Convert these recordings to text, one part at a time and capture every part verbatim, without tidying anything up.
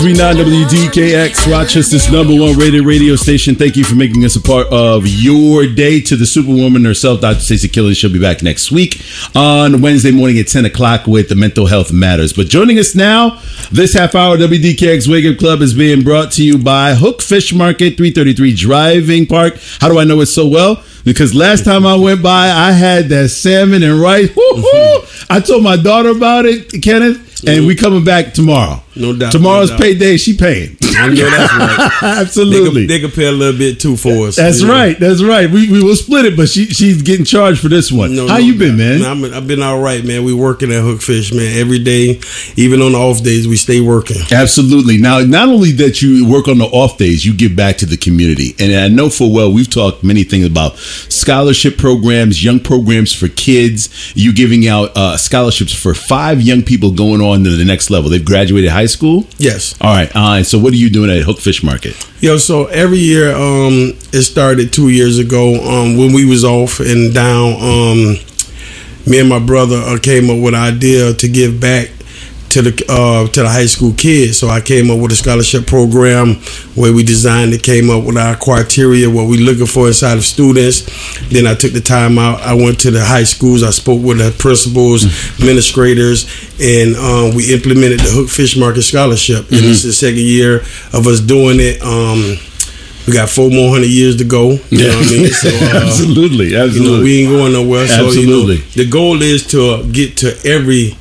nine W D K X, Rochester's number one rated radio station. Thank you for making us a part of your day. To the Superwoman herself, Doctor Stacey Killen. She'll be back next week on Wednesday morning at ten o'clock with the Mental Health Matters. But joining us now, this half hour W D K X Wake Up Club is being brought to you by Hook Fish Market, three thirty-three Driving Park. How do I know it so well? Because last time I went by, I had that salmon and rice. Woo-hoo! I told my daughter about it, Kenneth, and we coming back tomorrow. No doubt. Tomorrow's no doubt. payday. She paying. I know that's right. Absolutely. They could, they could pay a little bit too for us. That's right. Know? That's right. We we will split it, but she she's getting charged for this one. No, How no, you been, man? No, I'm, I've been all right, man. We working at Hook Fish, man. Every day, even on the off days, we stay working. Absolutely. Now, not only that you work on the off days, you give back to the community. And I know full well we've talked many things about scholarship programs, young programs for kids. You giving out uh, scholarships for five young people going on to the next level. They've graduated high school? Yes. All right. Uh, so what are you doing at Hook Fish Market? Yo, so every year, um, it started two years ago um, when we was off and down. Um, me and my brother uh, came up with an idea to give back to the uh, to the high school kids. So I came up with a scholarship program where we designed it, came up with our criteria, what we looking for inside of students. Then I took the time out. I went to the high schools. I spoke with the principals, mm-hmm. administrators, and um, we implemented the Hook Fish Market Scholarship. Mm-hmm. And this is the second year of us doing it. Um, we got four more hundred years to go. You yeah. know what I mean? So, uh, absolutely, absolutely. You know, we ain't going nowhere. So, absolutely. You know, the goal is to get to every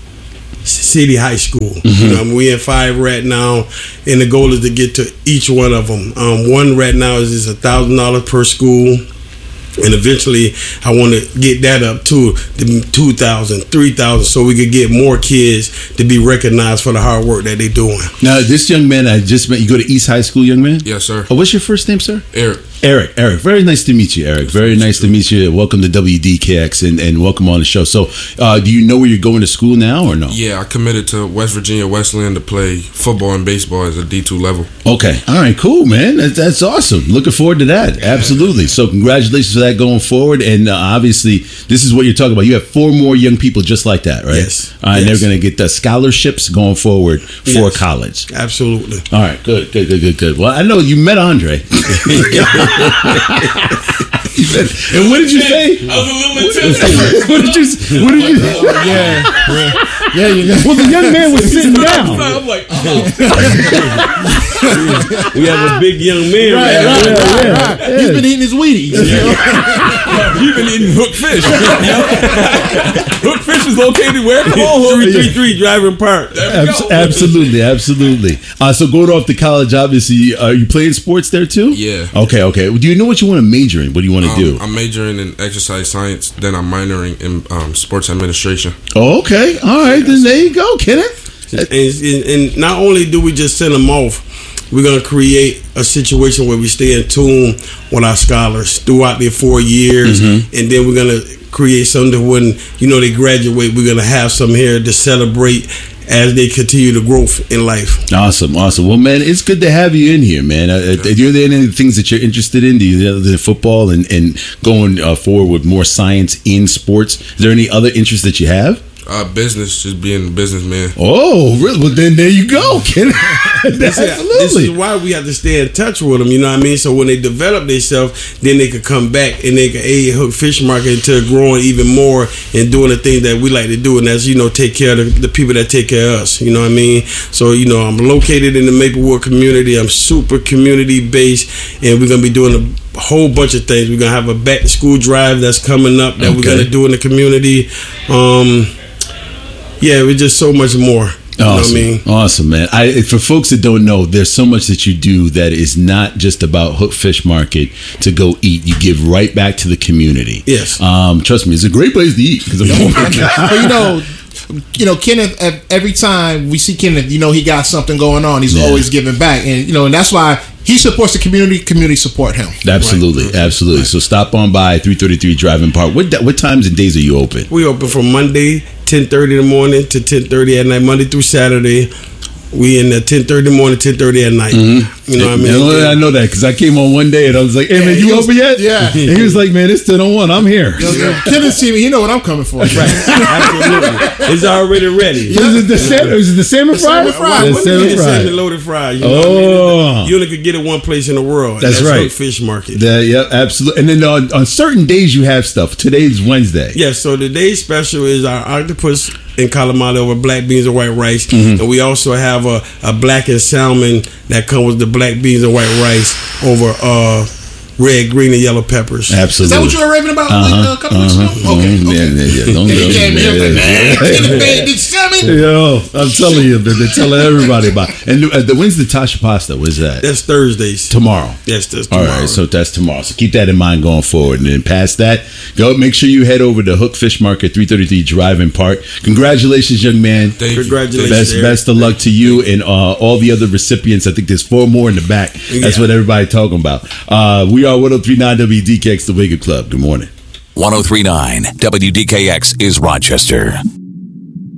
city high school. Mm-hmm. You know, I mean, we in five right now, and the goal is to get to each one of them. Um, one right now is is a thousand dollars per school, and eventually I want to get that up to the two thousand, three thousand, so we could get more kids to be recognized for the hard work that they're doing. Now, this young man I just met, you go to East High School, young man? Yes, sir. Oh, what's your first name, sir? Eric. Eric, Eric, very nice to meet you, Eric. Very nice to meet you. Welcome to W D K X and, and welcome on the show. So, uh, do you know where you're going to school now or no? Yeah, I committed to West Virginia Wesleyan to play football and baseball as a D two level. Okay. All right, cool, man. That's, that's awesome. Looking forward to that. Yeah. Absolutely. So, congratulations for that going forward. And uh, obviously, this is what you're talking about. You have four more young people just like that, right? Yes. All right, yes. They're going to get the scholarships going forward for yes. college. Absolutely. All right, good, good, good, good, good. Well, I know you met Andre. And what did you say? I was a little intense. What did you? What did you? Uh, yeah, yeah, yeah. Well, the young man was sitting down. I'm like, oh. We have a big young man. Right, right, right, right, yeah, right. yeah. He's been eating his Wheaties. You've been eating hook fish. Hook fish is located where? Come on, three three three Driving Park. Abs- absolutely, absolutely. Uh, so going off to college, obviously, are you playing sports there too? Yeah. Okay, okay. Do you know what you want to major in? What do you want to Um, do? I'm majoring in exercise science, then I'm minoring in um, sports administration. Oh, okay. All right, then there you go, Kenneth. And, and, and not only do we just send them off, we're going to create a situation where we stay in tune with our scholars throughout their four years. Mm-hmm. And then we're going to create something when, you know, they graduate, we're going to have some here to celebrate as they continue to grow in life. Awesome, awesome. Well, man, it's good to have you in here, man. Uh, are there any things that you're interested in? Do you other than football and, and going uh, forward with more science in sports? Is there any other interests that you have? Uh, business, just being a businessman. Oh, really? Well, then there you go, Ken. This is, this is why we have to stay in touch with them, you know what I mean? So when they develop themselves, then they could come back and they could aid Hook Fish Market into growing even more and doing the things that we like to do, and that's, you know, take care of the, the people that take care of us, you know what I mean? So, you know, I'm located in the Maplewood community. I'm super community-based, and we're going to be doing a whole bunch of things. We're going to have a back-to-school drive that's coming up that okay. we're going to do in the community. Um... Yeah, we're just so much more. You know awesome. what I mean? Awesome, man. I, for folks that don't know, there's so much that you do that is not just about Hook Fish Market to go eat. You give right back to the community. Yes. Um, trust me, it's a great place to eat. Cause I'm but you know, you know, Kenneth, every time we see Kenneth, you know, he got something going on. He's yeah. always giving back. And, you know, and that's why he supports the community. Community support him. Absolutely. Right. Absolutely. Right. So stop on by three thirty-three Driving Park. What what times and days are you open? We open from Monday, ten thirty in the morning to ten thirty at night, Monday through Saturday. We in the ten thirty in the morning, ten thirty at night. Mm-hmm. You know what I mean? And I know that because I came on one day and I was like, "Hey, yeah, man, you was, open yet?" Yeah. And he was like, "Man, it's ten oh one. I'm here." Kenneth see me. You know what I'm coming for. Right. Absolutely. It's already ready. Yeah. Was it the salmon? Was it the salmon fry? The salmon fry. The salmon fry. Salmon loaded fry. You know oh, what I mean? You only could get it one place in the world. That's, that's right. Hook Fish Market. That, yep, absolutely. And then on, on certain days you have stuff. Today's Wednesday. Yes. Yeah, so today's special is our octopus and calamari over black beans and white rice, mm-hmm. and we also have a, a blackened salmon that comes with the black beans and white rice over uh, red, green, and yellow peppers. Absolutely. Is that what you were raving about uh-huh, a couple uh-huh, weeks ago? Okay. Uh-huh. okay. Yeah, yeah, yeah. Don't He came yeah, in yeah, like, yeah. man, Kenneth made this salmon. Yo, I'm telling you, they're, they're telling everybody about it. And uh, the, when's the Tasha Pasta? What's that? That's Thursdays. Tomorrow. Yes, that's tomorrow. All right, so that's tomorrow. So keep that in mind going forward. And then past that, go make sure you head over to Hook Fish Market, three thirty-three Drive-In Park. Congratulations, young man. Thank you. Congratulations. Best, Eric. best of luck to you and uh, all the other recipients. I think there's four more in the back. That's Yeah. what everybody talking about. Uh, we are one oh three point nine W D K X, the Wake Up Club. Good morning. one oh three point nine W D K X is Rochester.